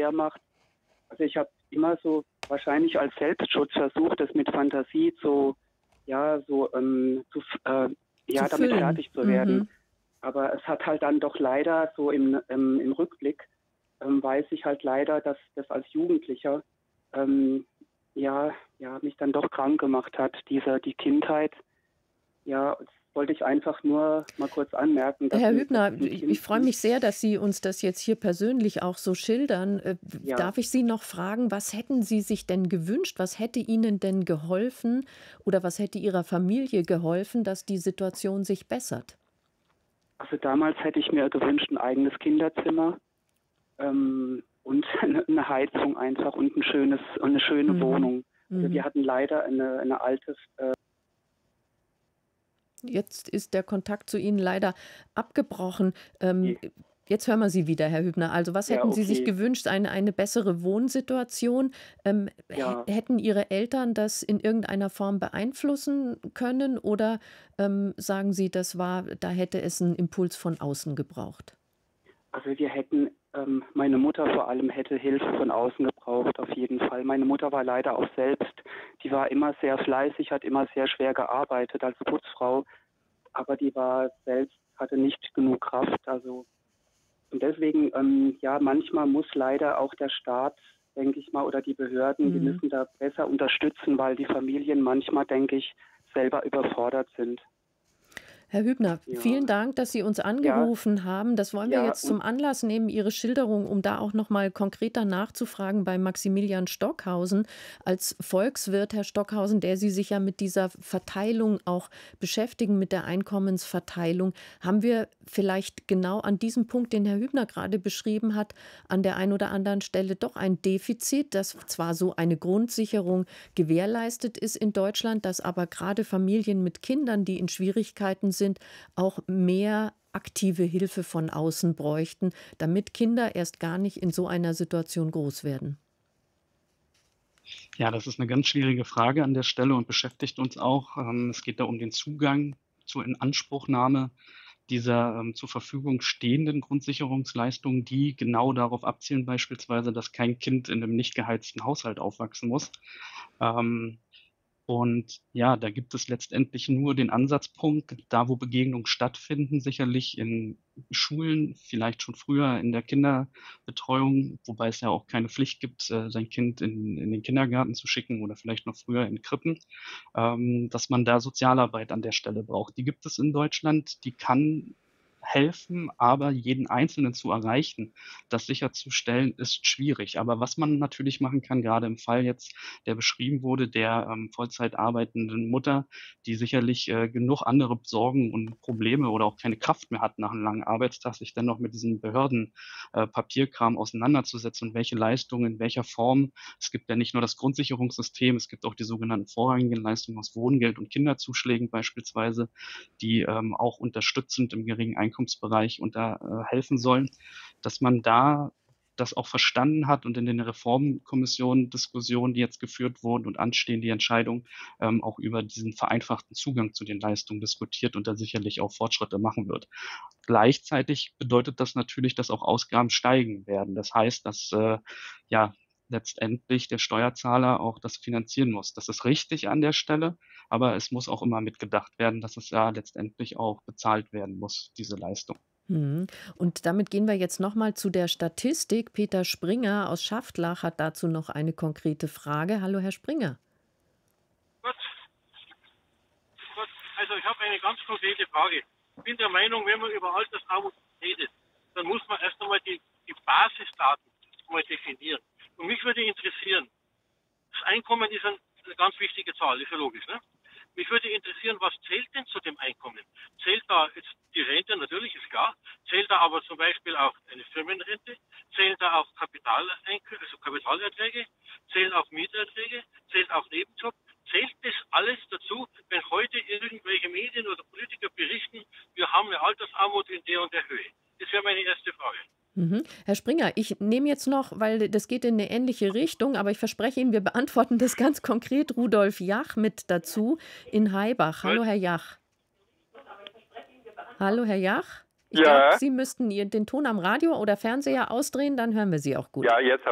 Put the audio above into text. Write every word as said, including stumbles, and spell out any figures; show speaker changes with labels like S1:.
S1: Feuer macht. Also ich habe immer so wahrscheinlich als Selbstschutz versucht, das mit Fantasie so, ja, so ähm, zu, äh, ja,
S2: Zu
S1: damit
S2: füllen.
S1: fertig zu werden.
S2: Mhm.
S1: Aber es hat halt dann doch leider so im, im, im Rückblick, ähm, weiß ich halt leider, dass das als Jugendlicher ähm, ja, ja, mich dann doch krank gemacht hat, diese, die Kindheit. Ja, das wollte ich einfach nur mal kurz anmerken, dass
S2: Herr
S1: mir das
S2: Hübner,
S1: ein
S2: ich ich
S1: Kind
S2: freue mich
S1: nicht,
S2: sehr, dass Sie uns das jetzt hier persönlich auch so schildern. Äh,
S1: ja,
S2: darf ich Sie noch fragen, was hätten Sie sich denn gewünscht? Was hätte Ihnen denn geholfen oder was hätte Ihrer Familie geholfen, dass die Situation sich bessert?
S1: also damals hätte ich mir gewünscht, ein eigenes Kinderzimmer ähm, und eine, eine Heizung einfach und ein schönes, eine schöne
S2: Mhm.
S1: Wohnung. Also wir
S2: Mhm.
S1: hatten leider eine, eine alte, äh,
S2: Jetzt ist der Kontakt zu Ihnen leider abgebrochen. Ähm, jetzt hören wir Sie wieder, Herr Hübner. Also was
S1: ja,
S2: hätten Sie sich
S1: okay,
S2: gewünscht? Eine, eine bessere Wohnsituation? Ähm, hä-
S1: ja.
S2: hätten Ihre Eltern das in irgendeiner Form beeinflussen können? Oder ähm, sagen Sie, das war, da hätte es einen Impuls von außen gebraucht?
S1: Also wir hätten, ähm, meine Mutter vor allem hätte Hilfe von außen gebraucht, auf jeden Fall. Meine Mutter war leider auch selbst, die war immer sehr fleißig, hat immer sehr schwer gearbeitet als Putzfrau, aber die war selbst, hatte nicht genug Kraft. Also und deswegen, ähm, ja, manchmal muss leider auch der Staat, denke ich mal, oder die Behörden, die
S2: Mhm.
S1: müssen da besser unterstützen, weil die Familien manchmal, denke ich, selber überfordert sind.
S2: Herr Hübner,
S1: Ja,
S2: vielen Dank, dass Sie uns
S1: ja,
S2: angerufen haben. Das wollen wir
S1: ja,
S2: jetzt
S1: und
S2: zum Anlass nehmen, Ihre Schilderung, um da auch noch mal konkreter nachzufragen bei Maximilian Stockhausen. Als Volkswirt, Herr Stockhausen, der Sie sich ja mit dieser Verteilung auch beschäftigen, mit der Einkommensverteilung, haben wir vielleicht genau an diesem Punkt, den Herr Hübner gerade beschrieben hat, an der einen oder anderen Stelle doch ein Defizit, dass zwar so eine Grundsicherung gewährleistet ist in Deutschland, dass aber gerade Familien mit Kindern, die in Schwierigkeiten sind, auch mehr aktive Hilfe von außen bräuchten, damit Kinder erst gar nicht in so einer Situation groß werden?
S3: Ja, das ist eine ganz schwierige Frage an der Stelle und beschäftigt uns auch. Ähm, es geht da um den Zugang zur Inanspruchnahme dieser, ähm, zur Verfügung stehenden Grundsicherungsleistungen, die genau darauf abzielen beispielsweise, dass kein Kind in einem nicht geheizten Haushalt aufwachsen muss. Ähm, und ja, da gibt es letztendlich nur den Ansatzpunkt, da wo Begegnungen stattfinden, sicherlich in Schulen, vielleicht schon früher in der Kinderbetreuung, wobei es ja auch keine Pflicht gibt, äh, sein Kind in, in den Kindergarten zu schicken oder vielleicht noch früher in Krippen, ähm, dass man da Sozialarbeit an der Stelle braucht. Die gibt es in Deutschland, die kann helfen, aber jeden Einzelnen zu erreichen, das sicherzustellen, ist schwierig. Aber was man natürlich machen kann, gerade im Fall jetzt, der beschrieben wurde, der ähm, Vollzeit arbeitenden Mutter, die sicherlich äh, genug andere Sorgen und Probleme oder auch keine Kraft mehr hat nach einem langen Arbeitstag, sich dann noch mit diesem Behörden äh, Papierkram auseinanderzusetzen und welche Leistungen in welcher Form. Es gibt ja nicht nur das Grundsicherungssystem, es gibt auch die sogenannten vorrangigen Leistungen aus Wohngeld und Kinderzuschlägen beispielsweise, die ähm, auch unterstützend im geringen Einkommensbereich unter äh, helfen sollen, dass man da das auch verstanden hat und in den Reformkommissionen Diskussionen, die jetzt geführt wurden und anstehen, die Entscheidung ähm, auch über diesen vereinfachten Zugang zu den Leistungen diskutiert und da sicherlich auch Fortschritte machen wird. Gleichzeitig bedeutet das natürlich, dass auch Ausgaben steigen werden. Das heißt, dass äh, ja letztendlich der Steuerzahler auch das finanzieren muss. Das ist richtig an der Stelle, aber es muss auch immer mitgedacht werden, dass es ja letztendlich auch bezahlt werden muss, diese Leistung.
S2: Mhm. Und damit gehen wir jetzt noch mal zu der Statistik. Peter Springer aus Schaftlach hat dazu noch eine konkrete Frage. Hallo, Herr Springer.
S4: Gut, gut. Also ich habe eine ganz konkrete Frage. Ich bin der Meinung, wenn man über Altersarmut redet, dann muss man erst einmal die, die Basisdaten mal definieren. Und mich würde interessieren, das Einkommen ist ein, eine ganz wichtige Zahl, ist ja logisch, ne? Mich würde interessieren, was zählt denn zu dem Einkommen? Zählt da jetzt die Rente, natürlich ist klar, zählt da aber zum Beispiel auch eine Firmenrente, zählen da auch Kapitaleink- also Kapitalerträge, zählen auch Mieterträge, zählt auch Nebenjob, zählt das alles dazu, wenn heute irgendwelche Medien oder Politiker berichten, wir haben eine Altersarmut in der und der Höhe? Das wäre meine erste Frage.
S2: Mhm. Herr Springer, ich nehme jetzt noch, weil das geht in eine ähnliche Richtung, aber ich verspreche Ihnen, wir beantworten das ganz konkret. Rudolf Jach mit dazu in Haibach. Hallo,
S4: Gut.
S2: Herr Jach. Hallo, Herr Jach. Ich glaube,
S5: Ja,
S2: Sie müssten Ihren- den Ton am Radio oder Fernseher ausdrehen, dann hören wir Sie auch gut.
S5: ja, jetzt